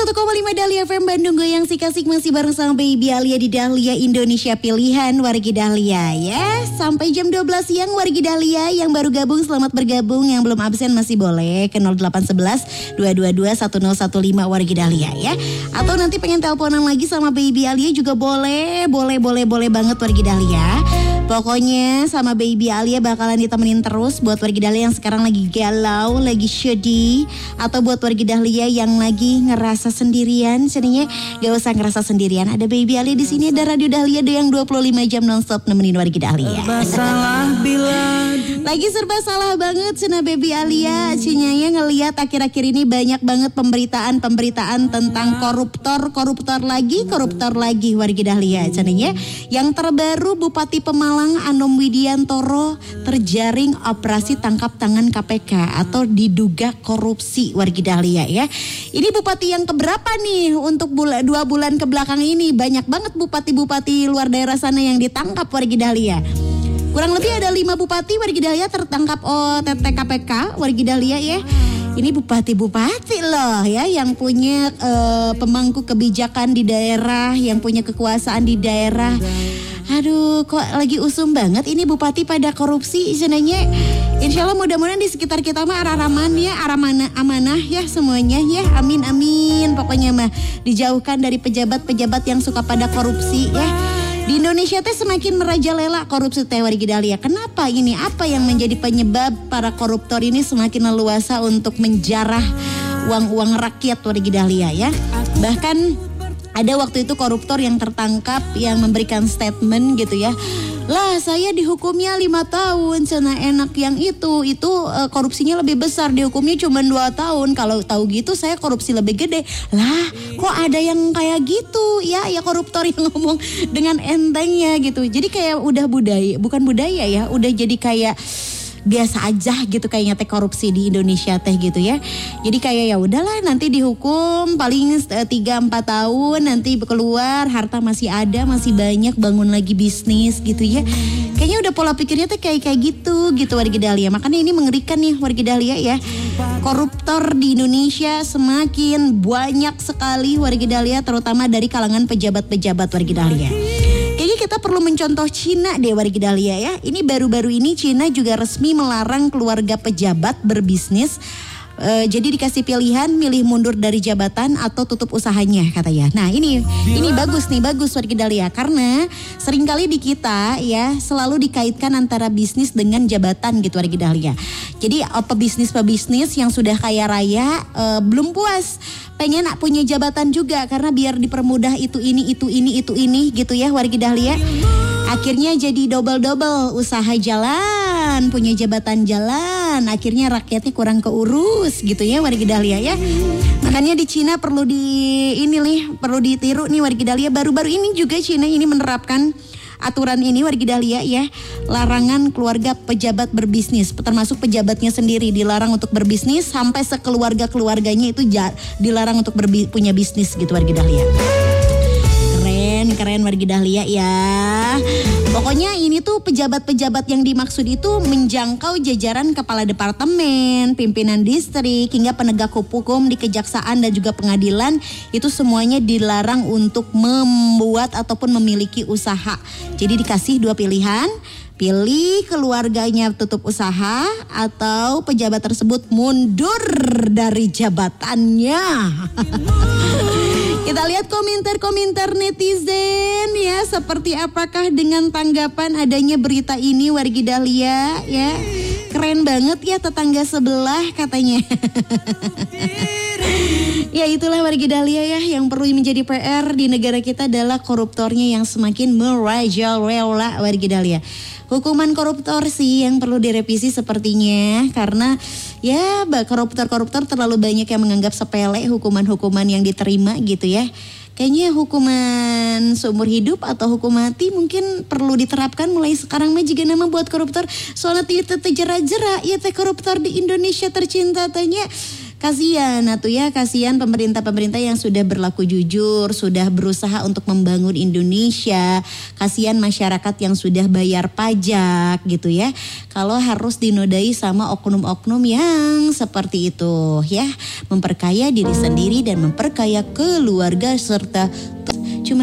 101,5 Dahlia FM Bandung goyang sik-asik masih bareng sama Baby Alia di Dahlia Indonesia Pilihan Wargi Dahlia ya. Sampai jam 12 siang Wargi Dahlia yang baru gabung selamat bergabung, yang belum absen masih boleh ke 0811 222 1015 Wargi Dahlia ya. Atau nanti pengen teleponan lagi sama Baby Alia juga boleh banget Wargi Dahlia. Pokoknya sama Baby Alia bakalan ditemenin terus buat Wargi Dahlia yang sekarang lagi galau, lagi sedih, atau buat Wargi Dahlia yang lagi ngerasa sendirian. Sebenarnya gak usah ngerasa sendirian. Ada Baby Alia di sini, ada Radio Dahlia yang 25 jam nonstop nemenin Wargi Dahlia. Lagi serba salah banget Cina Baby Alia. Cinyanya ngelihat akhir-akhir ini banyak banget pemberitaan tentang koruptor lagi Wargi Dahlia. Cenanya yang terbaru Bupati Pemalang Anom Widiantoro terjaring operasi tangkap tangan KPK atau diduga korupsi Wargi Dahlia ya. Ini bupati yang keberapa nih untuk 2 bulan ke belakang ini? Banyak banget bupati-bupati luar daerah sana yang ditangkap Wargi Dahlia. Kurang lebih ada 5 bupati Wargi Dahlia tertangkap OTT KPK Wargi Dahlia ya. Ini bupati-bupati loh ya yang punya pemangku kebijakan di daerah, yang punya kekuasaan di daerah. Aduh, kok lagi usum banget ini bupati pada korupsi sebenarnya. Insya Allah mudah-mudahan di sekitar kita mah amanah ya semuanya ya. Amin. Pokoknya mah dijauhkan dari pejabat-pejabat yang suka pada korupsi ya. Di Indonesia teh semakin merajalela korupsi teh Wargi Dahlia. Kenapa ini? Apa yang menjadi penyebab para koruptor ini semakin leluasa untuk menjarah uang-uang rakyat Wargi Dahlia ya? Bahkan ada waktu itu koruptor yang tertangkap yang memberikan statement gitu ya. Lah saya dihukumnya 5 tahun, sana enak yang itu korupsinya lebih besar, dihukumnya cuma 2 tahun. Kalau tahu gitu saya korupsi lebih gede. Lah kok ada yang kayak gitu ya koruptor yang ngomong dengan entengnya gitu. Jadi kayak udah bukan budaya ya, udah jadi kayak biasa aja gitu kayaknya teh korupsi di Indonesia teh gitu ya. Jadi kayak ya udahlah nanti dihukum paling 3-4 tahun, nanti keluar harta masih ada, masih banyak, bangun lagi bisnis gitu ya. Kayaknya udah pola pikirnya teh kayak gitu Wargi Dahlia. Makanya ini mengerikan nih Wargi Dahlia ya. Koruptor di Indonesia semakin banyak sekali Wargi Dahlia, terutama dari kalangan pejabat-pejabat Wargi Dahlia. Kayaknya kita perlu mencontoh Cina deh Wargi Dahlia ya. Ini baru-baru ini Cina juga resmi melarang keluarga pejabat berbisnis. Jadi dikasih pilihan milih mundur dari jabatan atau tutup usahanya katanya. Nah ini bagus Wargi Dahlia. Karena seringkali di kita ya selalu dikaitkan antara bisnis dengan jabatan gitu Wargi Dahlia. Jadi pebisnis yang sudah kaya raya belum puas, pengen punya jabatan juga karena biar dipermudah itu ini gitu ya Wargi Dahlia. Akhirnya jadi double usaha jalan, punya jabatan jalan, akhirnya rakyatnya kurang keurus gitu ya Wargi Dahlia ya. Makanya di Cina perlu ditiru nih Wargi Dahlia. Baru-baru ini juga Cina ini menerapkan aturan ini Wargi Dahlia ya, larangan keluarga pejabat berbisnis, termasuk pejabatnya sendiri dilarang untuk berbisnis, sampai sekeluarga-keluarganya itu dilarang untuk punya bisnis gitu Wargi Dahlia. Keren Wargi Dahlia ya. Pokoknya ini tuh pejabat-pejabat yang dimaksud itu menjangkau jajaran kepala departemen, pimpinan distrik, hingga penegak hukum di kejaksaan dan juga pengadilan. Itu semuanya dilarang untuk membuat ataupun memiliki usaha. Jadi dikasih 2 pilihan. Pilih keluarganya tutup usaha atau pejabat tersebut mundur dari jabatannya. Kita lihat komentar netizen ya, seperti apakah dengan tanggapan adanya berita ini Wargi Dahlia ya. Keren banget ya tetangga sebelah katanya. Ya itulah Wargi Dahlia ya, yang perlu menjadi PR di negara kita adalah koruptornya yang semakin merajalela Wargi Dahlia. Hukuman koruptor sih yang perlu direvisi sepertinya, karena ya koruptor terlalu banyak yang menganggap sepele hukuman-hukuman yang diterima gitu ya. Kayaknya hukuman seumur hidup atau hukum mati mungkin perlu diterapkan mulai sekarang mah jika nama buat koruptor. Soalnya tidak terjera-jera ya teh koruptor di Indonesia tercinta tanya. Kasihan atuh ya, kasihan pemerintah-pemerintah yang sudah berlaku jujur, sudah berusaha untuk membangun Indonesia. Kasihan masyarakat yang sudah bayar pajak gitu ya. Kalau harus dinodai sama oknum-oknum yang seperti itu ya, memperkaya diri sendiri dan memperkaya keluarga serta